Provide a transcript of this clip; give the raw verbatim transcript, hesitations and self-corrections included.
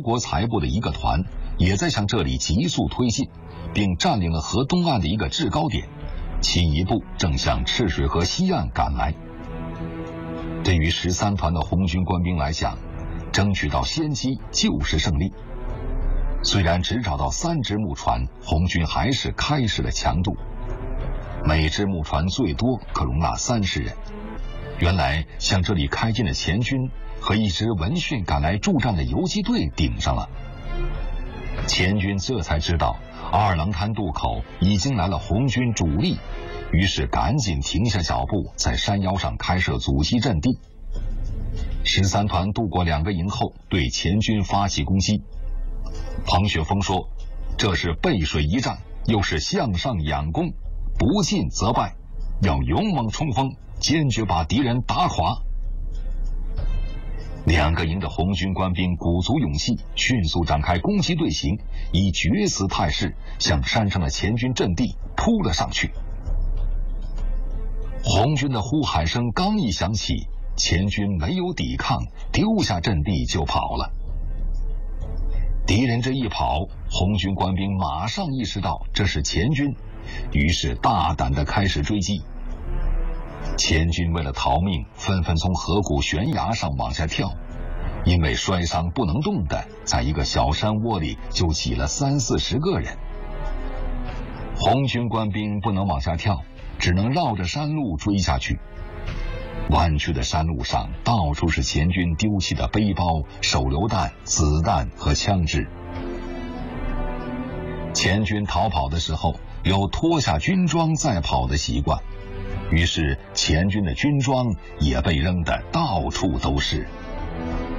国财部的一个团也在向这里急速推进，并占领了河东岸的一个制高点，其一部正向赤水河西岸赶来。对于十三团的红军官兵来讲，争取到先机就是胜利。虽然只找到三只木船，红军还是开始了强渡，每只木船最多可容纳三十人。原来向这里开进的前军和一支闻讯赶来助战的游击队顶上了。前军这才知道二郎滩渡口已经来了红军主力，于是赶紧停下脚步，在山腰上开设阻击阵地。十三团渡过两个营后，对前军发起攻击。彭雪枫说，这是背水一战，又是向上仰攻，不进则败，要勇猛冲锋，坚决把敌人打垮。两个营的红军官兵鼓足勇气，迅速展开攻击队形，以决死态势向山上的前军阵地扑了上去。红军的呼喊声刚一响起，前军没有抵抗，丢下阵地就跑了。敌人这一跑，红军官兵马上意识到这是前军，于是大胆地开始追击。前军为了逃命，纷纷从河谷悬崖上往下跳，因为摔伤不能动的，在一个小山窝里就挤了三四十个人。红军官兵不能往下跳，只能绕着山路追下去。弯曲的山路上到处是前军丢弃的背包、手榴弹、子弹和枪支。前军逃跑的时候有脱下军装再跑的习惯，于是前军的军装也被扔得到处都是。